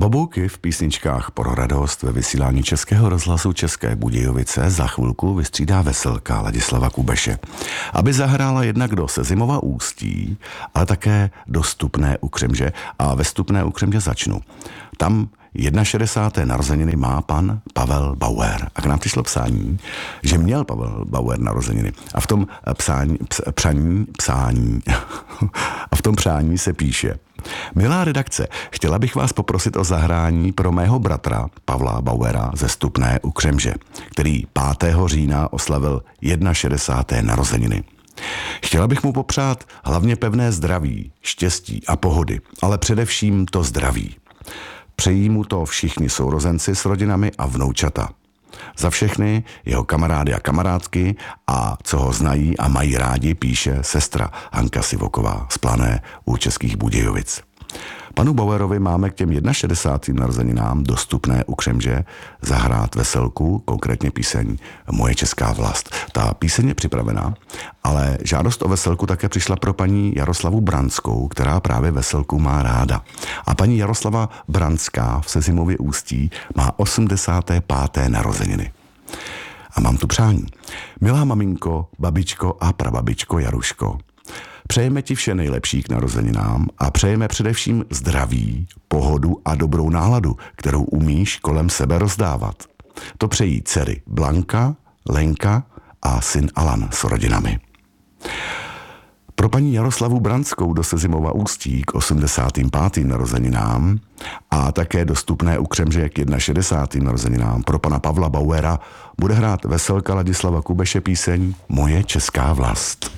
Klobouky v písničkách pro radost ve vysílání Českého rozhlasu České Budějovice za chvilku vystřídá Veselka Ladislava Kubeše, aby zahrála jednak do Sezimova Ústí, ale také do Stupné u Křemže, a ve Stupné u Křemže začnu. Tam 61. narozeniny má pan Pavel Bauer. A k nám přišlo psání, že měl Pavel Bauer narozeniny. A v tom přání se píše: Milá redakce, chtěla bych vás poprosit o zahrání pro mého bratra Pavla Bauera ze Stupné u Křemže, který 5. října oslavil 61. narozeniny. Chtěla bych mu popřát hlavně pevné zdraví, štěstí a pohody, ale především to zdraví. Přejí mu to všichni sourozenci s rodinami a vnoučata. Za všechny jeho kamarády a kamarádky a co ho znají a mají rádi, píše sestra Hanka Sivoková z Plané u Českých Budějovic. Panu Bauerovi máme k těm 61. narozeninám do Stupné u Křemže zahrát veselku, konkrétně píseň Moje česká vlast. Ta píseň je připravená, ale žádost o veselku také přišla pro paní Jaroslavu Branskou, která právě veselku má ráda. A paní Jaroslava Branská v Sezimově Ústí má 85. narozeniny. A mám tu přání. Milá maminko, babičko a prababičko Jaruško, přejeme ti vše nejlepší k narozeninám a přejeme především zdraví, pohodu a dobrou náladu, kterou umíš kolem sebe rozdávat. To přejí dcery Blanka, Lenka a syn Alan s rodinami. Pro paní Jaroslavu Branskou do Sezimova Ústí k 85. narozeninám a také do Stupné u Křemže k 61. narozeninám pro pana Pavla Bauera bude hrát veselka Ladislava Kubeše píseň Moje česká vlast.